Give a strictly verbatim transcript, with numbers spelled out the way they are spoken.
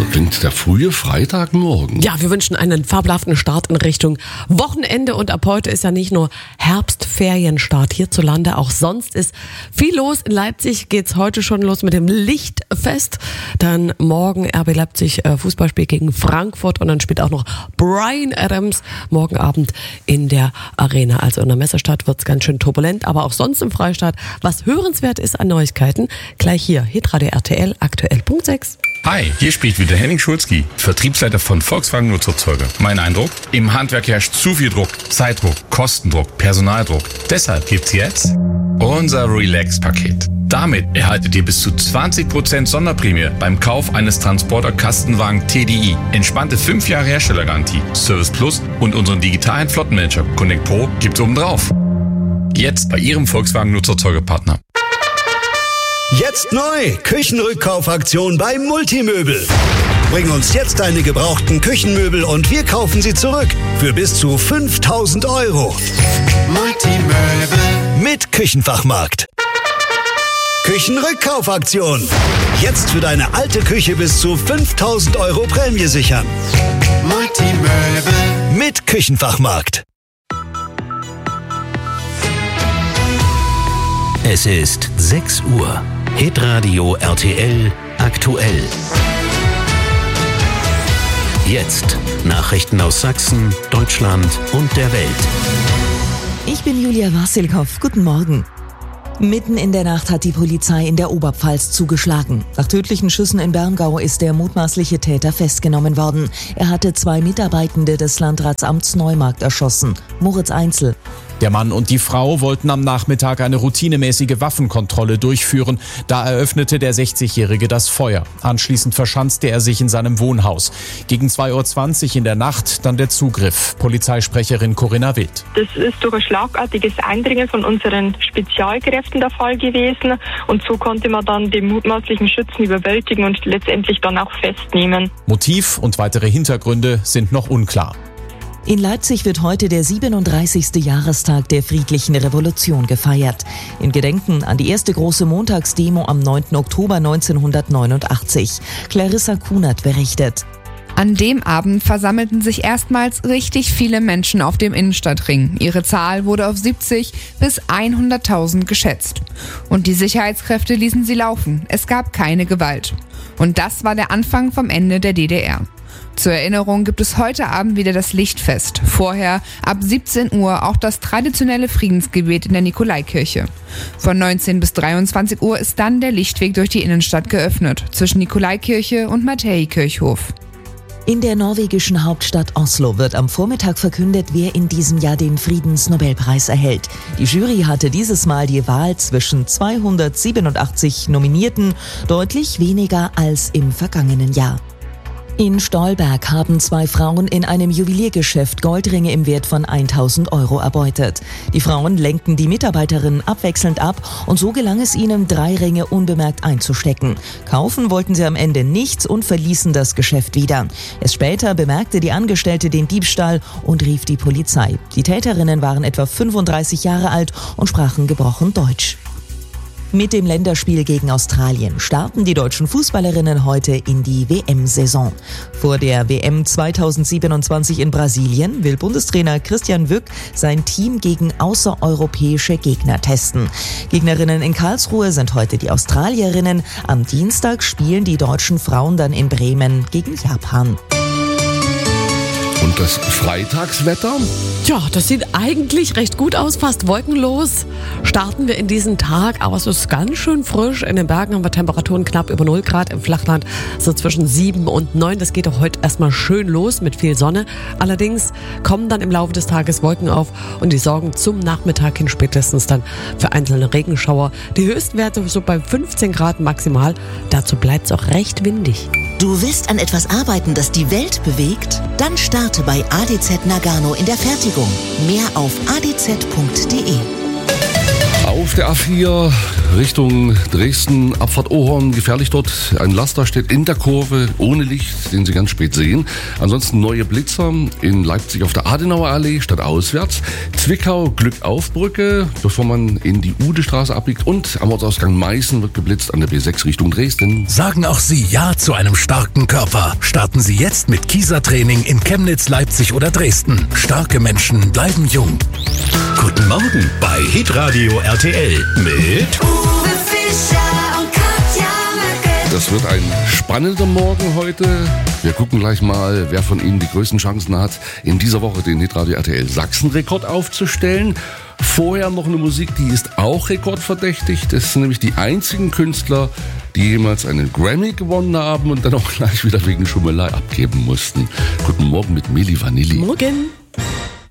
So klingt der frühe Freitagmorgen. Ja, wir wünschen einen fabelhaften Start in Richtung Wochenende und ab heute ist ja nicht nur Herbstferienstart hierzulande, auch sonst ist viel los. In Leipzig geht's heute schon los mit dem Lichtfest. Dann morgen R B Leipzig äh, Fußballspiel gegen Frankfurt und dann spielt auch noch Bryan Adams morgen Abend in der Arena. Also in der Messestadt wird's ganz schön turbulent, aber auch sonst im Freistaat. Was hörenswert ist an Neuigkeiten, gleich hier, Hitradio R T L, aktuell Punkt sechs. Hi, hier spricht wieder Henning Schulzki, Vertriebsleiter von Volkswagen Nutzfahrzeuge. Mein Eindruck? Im Handwerk herrscht zu viel Druck, Zeitdruck, Kostendruck, Personaldruck. Deshalb gibt's jetzt unser Relax-Paket. Damit erhaltet ihr bis zu zwanzig Prozent Sonderprämie beim Kauf eines Transporter-Kastenwagen T D I. Entspannte fünf Jahre Herstellergarantie, Service Plus und unseren digitalen Flottenmanager Connect Pro gibt's obendrauf. Jetzt bei Ihrem Volkswagen Nutzfahrzeuge-Partner. Jetzt neu, Küchenrückkaufaktion bei Multimöbel. Bring uns jetzt deine gebrauchten Küchenmöbel und wir kaufen sie zurück für bis zu fünftausend Euro. Multimöbel mit Küchenfachmarkt. Küchenrückkaufaktion. Jetzt für deine alte Küche bis zu fünftausend Euro Prämie sichern. Multimöbel mit Küchenfachmarkt. Es ist sechs Uhr. Hitradio R T L aktuell. Jetzt Nachrichten aus Sachsen, Deutschland und der Welt. Ich bin Julia Wassilkow. Guten Morgen. Mitten in der Nacht hat die Polizei in der Oberpfalz zugeschlagen. Nach tödlichen Schüssen in Berngau ist der mutmaßliche Täter festgenommen worden. Er hatte zwei Mitarbeitende des Landratsamts Neumarkt erschossen. Moritz Einzel. Der Mann und die Frau wollten am Nachmittag eine routinemäßige Waffenkontrolle durchführen. Da eröffnete der sechzigjährige das Feuer. Anschließend verschanzte er sich in seinem Wohnhaus. Gegen zwei Uhr zwanzig in der Nacht dann der Zugriff. Polizeisprecherin Corinna Wild. Das ist durch ein schlagartiges Eindringen von unseren Spezialkräften der Fall gewesen. Und so konnte man dann den mutmaßlichen Schützen überwältigen und letztendlich dann auch festnehmen. Motiv und weitere Hintergründe sind noch unklar. In Leipzig wird heute der siebenunddreißigste Jahrestag der friedlichen Revolution gefeiert. In Gedenken an die erste große Montagsdemo am neunten Oktober neunzehnhundertneunundachtzig. Clarissa Kunert berichtet. An dem Abend versammelten sich erstmals richtig viele Menschen auf dem Innenstadtring. Ihre Zahl wurde auf siebzig bis hunderttausend geschätzt. Und die Sicherheitskräfte ließen sie laufen. Es gab keine Gewalt. Und das war der Anfang vom Ende der D D R. Zur Erinnerung gibt es heute Abend wieder das Lichtfest. Vorher ab siebzehn Uhr auch das traditionelle Friedensgebet in der Nikolaikirche. Von neunzehn bis dreiundzwanzig Uhr ist dann der Lichtweg durch die Innenstadt geöffnet, zwischen Nikolaikirche und Matthäikirchhof. In der norwegischen Hauptstadt Oslo wird am Vormittag verkündet, wer in diesem Jahr den Friedensnobelpreis erhält. Die Jury hatte dieses Mal die Wahl zwischen zweihundertsiebenundachtzig Nominierten, deutlich weniger als im vergangenen Jahr. In Stolberg haben zwei Frauen in einem Juweliergeschäft Goldringe im Wert von tausend Euro erbeutet. Die Frauen lenkten die Mitarbeiterinnen abwechselnd ab und so gelang es ihnen, drei Ringe unbemerkt einzustecken. Kaufen wollten sie am Ende nichts und verließen das Geschäft wieder. Erst später bemerkte die Angestellte den Diebstahl und rief die Polizei. Die Täterinnen waren etwa fünfunddreißig Jahre alt und sprachen gebrochen Deutsch. Mit dem Länderspiel gegen Australien starten die deutschen Fußballerinnen heute in die W M-Saison. Vor der W M zweitausendsiebenundzwanzig in Brasilien will Bundestrainer Christian Wück sein Team gegen außereuropäische Gegner testen. Gegnerinnen in Karlsruhe sind heute die Australierinnen. Am Dienstag spielen die deutschen Frauen dann in Bremen gegen Japan. Und das Freitagswetter? Tja, das sieht eigentlich recht gut aus, fast wolkenlos. Starten wir in diesen Tag, aber es ist ganz schön frisch. In den Bergen haben wir Temperaturen knapp über null Grad, im Flachland so zwischen sieben und neun. Das geht auch heute erstmal schön los mit viel Sonne. Allerdings kommen dann im Laufe des Tages Wolken auf und die sorgen zum Nachmittag hin spätestens dann für einzelne Regenschauer. Die Höchstwerte so bei fünfzehn Grad maximal. Dazu bleibt es auch recht windig. Du willst an etwas arbeiten, das die Welt bewegt? Dann starte bei A D Z Nagano in der Fertigung. Mehr auf a d z punkt d e. Auf der A vier Richtung Dresden, Abfahrt Ohorn, gefährlich dort. Ein Laster steht in der Kurve, ohne Licht, den Sie ganz spät sehen. Ansonsten neue Blitzer in Leipzig auf der Adenauer Allee, statt auswärts. Zwickau, Glückaufbrücke, bevor man in die Udestraße abbiegt. Und am Ortsausgang Meißen wird geblitzt an der B sechs Richtung Dresden. Sagen auch Sie Ja zu einem starken Körper. Starten Sie jetzt mit Kieser-Training in Chemnitz, Leipzig oder Dresden. Starke Menschen bleiben jung. Guten Morgen bei Hitradio R T L mit Uwe Fischer und Katja Möcke. Das wird ein spannender Morgen heute. Wir gucken gleich mal, wer von Ihnen die größten Chancen hat, in dieser Woche den Hitradio R T L Sachsen-Rekord aufzustellen. Vorher noch eine Musik, die ist auch rekordverdächtig. Das sind nämlich die einzigen Künstler, die jemals einen Grammy gewonnen haben und dann auch gleich wieder wegen Schummelei abgeben mussten. Guten Morgen mit Milli Vanilli. Morgen.